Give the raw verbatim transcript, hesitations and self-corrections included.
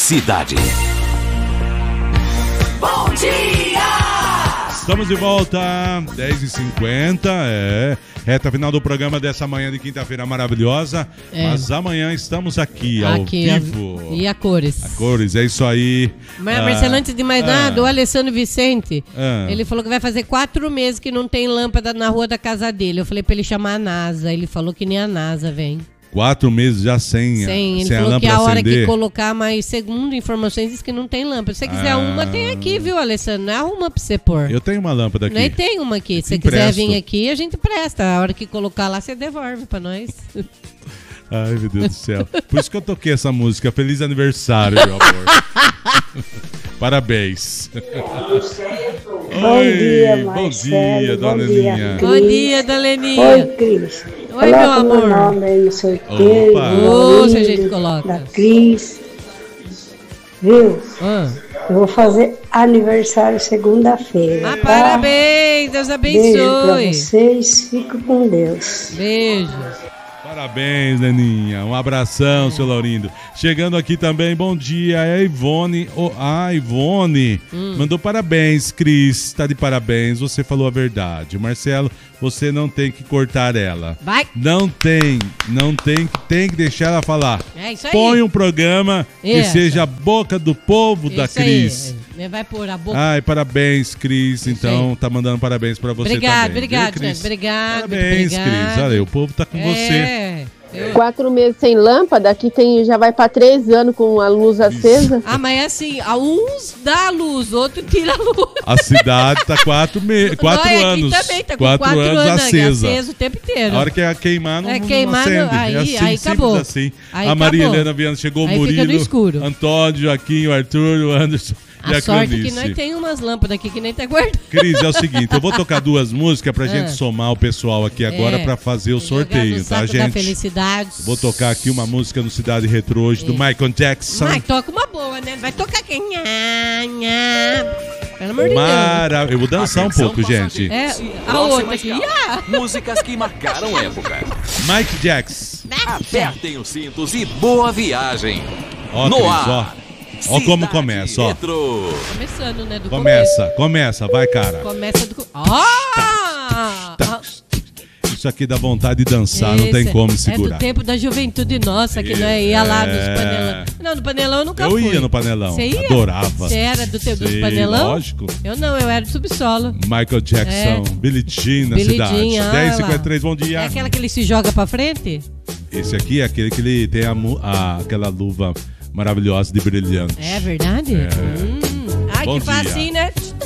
Cidade. Bom dia! Estamos de volta, dez e cinquenta, é, reta final do programa dessa manhã de quinta-feira maravilhosa, é. Mas amanhã estamos aqui, ao aqui, vivo. A... E a cores. A cores, é isso aí. Mas, ah, Marcelo, antes de mais nada, ah, o Alessandro Vicente, ah, ele falou que vai fazer quatro meses que não tem lâmpada na rua da casa dele. Eu falei pra ele chamar a NASA, ele falou que nem a NASA vem. Quatro meses já sem, sem, ele sem falou a que a hora acender. que colocar, mas segundo informações diz que não tem lâmpada. Se você quiser ah. uma, tem aqui, viu, Alessandro? Arruma pra você pôr. Eu tenho uma lâmpada aqui. Nem tem uma aqui. Se você quiser vir aqui, a gente presta. A hora que colocar lá, você devolve pra nós. Ai, meu Deus do céu. Por isso que eu toquei essa música. Feliz aniversário, meu amor. Parabéns. Bom Oi, dia, bom Marcelo. dia, dona Bom dia, Leninha. Bom dia, dona Leninha. Oi, Cris. Oi, meu amor. Meu nome aí no sorteio. Ô, oh, se a gente coloca. Da Cris. Viu? Ah. Eu vou fazer aniversário segunda-feira. Ah, tá? Parabéns, Deus abençoe. Beijo pra vocês. Fico com Deus. Beijo. Parabéns, Neninha. Um abração, seu Laurindo. Chegando aqui também, bom dia. É a Ivone. Oh, ah, Ivone. Hum. Mandou parabéns, Cris. Tá de parabéns. Você falou a verdade. Marcelo, você não tem que cortar ela. Vai. Não tem. Não tem que tem que deixar ela falar. É isso aí. Põe um programa isso. que seja a boca do povo isso da Cris. Aí. Vai pôr a boca. Ai, parabéns, Cris. Isso então, aí. Tá mandando parabéns pra você obrigado, também. Obrigado, viu, Cris? Obrigado, Parabéns, obrigado. Cris. Olha aí, o povo tá com é. você. Eu... Quatro meses sem lâmpada, aqui tem, já vai para três anos com a luz acesa. Ah, mas é assim, uns dá a luz, outro tira a luz. A cidade tá quatro, me... quatro não, anos. Aqui também tá com quatro, quatro anos, anos acesa. acesa o tempo inteiro. A hora que é queimar, não, é, não queimar, acende. Aí, é assim, aí acabou. Assim. Aí a Maria acabou. Helena Viana chegou, o aí Murilo, Antônio, Joaquim, o Arthur, o Anderson. A, a sorte é que nós tem umas lâmpadas aqui que nem tá guardando. Cris, é o seguinte, eu vou tocar duas músicas pra gente somar o pessoal aqui agora é, pra fazer o sorteio, tá, gente? Da felicidade. Vou tocar aqui uma música no Cidade Retro hoje, é. do Michael Jackson. Mas toca uma boa, né? Vai tocar quem? Pelo amor de Mara... Deus. Eu vou dançar Atenção, um pouco, gente. É, a outra aqui. Ah. Músicas que marcaram época. Mike Jackson. Apertem os cintos e boa viagem. Ó, no Cris, ar. ó. Ó como começa, ó. Retro. Começando, né? Do começa, começo. começa, vai, cara. Começa do... Ah! Tá. Isso aqui dá vontade de dançar, esse não tem como segurar. É do tempo da juventude nossa, que é, nós ia lá nos panelão. Não, no panelão eu nunca eu fui. Eu ia no panelão, Você ia? Adorava. Você era do tempo dos Sei, panelão? Lógico. Eu não, eu era do subsolo. Michael Jackson, é. Billie Jean na Billie cidade. Jean, dez e cinquenta e três, bom dia. É aquela que ele se joga pra frente? Esse aqui é aquele que ele tem a, a, aquela luva maravilhosa de brilhante. É verdade? É. Hum. Ai, bom que dia. facinho, né?